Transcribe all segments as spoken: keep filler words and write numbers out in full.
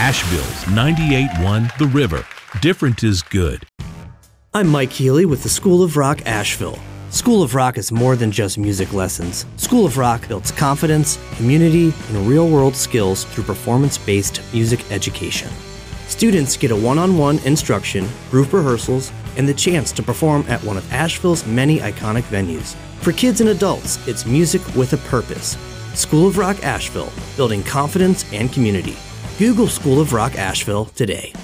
Asheville's ninety-eight point one The River. Different is good. I'm Mike Healy with the School of Rock Asheville. School of Rock is more than just music lessons. School of Rock builds confidence, community, and real-world skills through performance-based music education. Students get a one-on-one instruction, group rehearsals, and the chance to perform at one of Asheville's many iconic venues. For kids and adults, it's music with a purpose. School of Rock Asheville, building confidence and community. Google School of Rock Asheville today.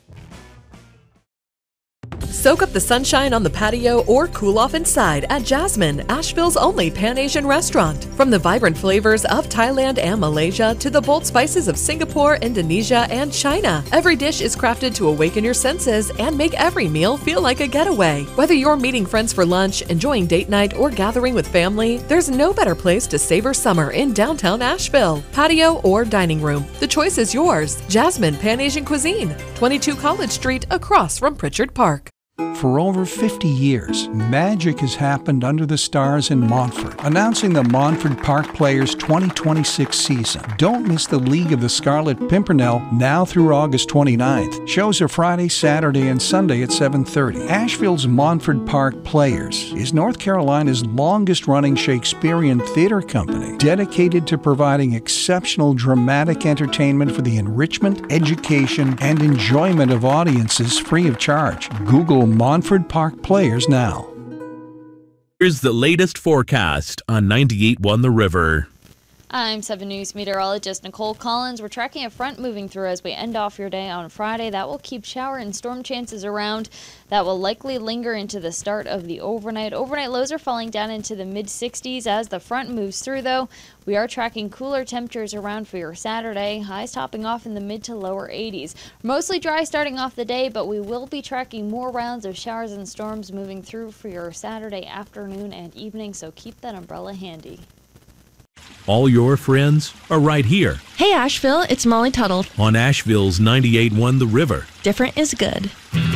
Soak up the sunshine on the patio or cool off inside at Jasmine, Asheville's only Pan-Asian restaurant. From the vibrant flavors of Thailand and Malaysia to the bold spices of Singapore, Indonesia, and China, every dish is crafted to awaken your senses and make every meal feel like a getaway. Whether you're meeting friends for lunch, enjoying date night, or gathering with family, there's no better place to savor summer in downtown Asheville. Patio or dining room, the choice is yours. Jasmine Pan-Asian Cuisine, twenty-two College Street across from Pritchard Park. For over fifty years, magic has happened under the stars in Montfort, announcing the Montfort Park Players twenty twenty-six season. Don't miss the League of the Scarlet Pimpernel now through August twenty-ninth. Shows are Friday, Saturday, and Sunday at seven thirty. Asheville's Montfort Park Players is North Carolina's longest-running Shakespearean theater company, dedicated to providing exceptional dramatic entertainment for the enrichment, education, and enjoyment of audiences free of charge. Google Montfort Park Players now. Here's the latest forecast on ninety-eight point one The River. I'm seven News meteorologist Nicole Collins. We're tracking a front moving through as we end off your day on Friday. That will keep shower and storm chances around. That will likely linger into the start of the overnight. Overnight lows are falling down into the mid sixties as the front moves through, though. We are tracking cooler temperatures around for your Saturday. Highs topping off in the mid to lower eighties. Mostly dry starting off the day, but we will be tracking more rounds of showers and storms moving through for your Saturday afternoon and evening, so keep that umbrella handy. All your friends are right here Hey Asheville, it's Molly Tuttle on Asheville's ninety-eight point one The River. Different is good.